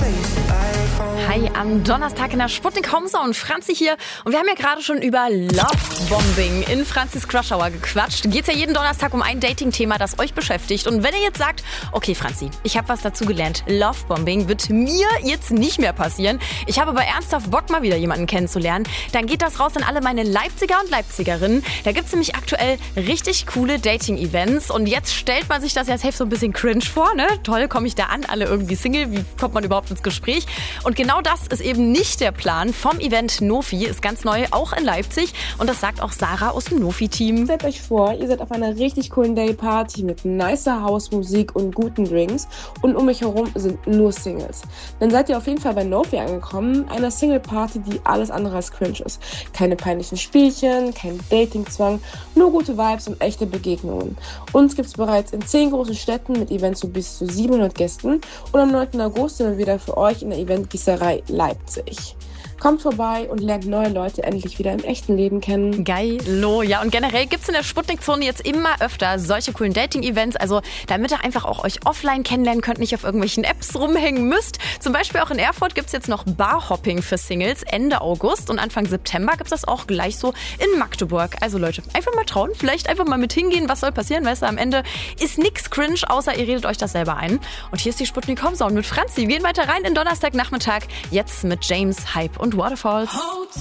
Hi, am Donnerstag in der Sputnik Homezone. Franzi hier. Und wir haben ja gerade schon über Lovebombing in Franzis Crush Hour gequatscht. Geht's ja jeden Donnerstag um ein Dating-Thema, das euch beschäftigt. Und wenn ihr jetzt sagt, okay Franzi, ich habe was dazu gelernt. Lovebombing wird mir jetzt nicht mehr passieren. Ich habe aber ernsthaft Bock, mal wieder jemanden kennenzulernen. Dann geht das raus an alle meine Leipziger und Leipzigerinnen. Da gibt's nämlich aktuell richtig coole Dating-Events. Und jetzt stellt man sich das ja safe so ein bisschen cringe vor, ne? Toll, komme ich da an, alle irgendwie Single. Wie kommt man überhaupt ins Gespräch? Und genau das ist eben nicht der Plan vom Event Nofi, ist ganz neu, auch in Leipzig. Und das sagt auch Sarah aus dem Nofi-Team. Stellt euch vor, ihr seid auf einer richtig coolen Day-Party mit nicer Hausmusik und guten Drinks und um euch herum sind nur Singles. Dann seid ihr auf jeden Fall bei Nofi angekommen, einer Single-Party, die alles andere als cringe ist. Keine peinlichen Spielchen, kein Dating-Zwang, nur gute Vibes und echte Begegnungen. Uns gibt's bereits in 10 großen Städten mit Events zu bis zu 700 Gästen und am 9. August sind wir wieder für euch in der Eventgießerei Leipzig. Kommt vorbei und lernt neue Leute endlich wieder im echten Leben kennen. Geilo. Ja, und generell gibt's in der Sputnik-Zone jetzt immer öfter solche coolen Dating-Events. Also damit ihr einfach auch euch offline kennenlernen könnt, nicht auf irgendwelchen Apps rumhängen müsst. Zum Beispiel auch in Erfurt gibt's jetzt noch Barhopping für Singles Ende August. Und Anfang September gibt's das auch gleich so in Magdeburg. Also Leute, einfach mal trauen. Vielleicht einfach mal mit hingehen. Was soll passieren? Weißt du, am Ende ist nix cringe, außer ihr redet euch das selber ein. Und hier ist die Sputnik Homezone mit Franzi. Wir gehen weiter rein in Donnerstagnachmittag. Jetzt mit James, Hype und Waterfalls.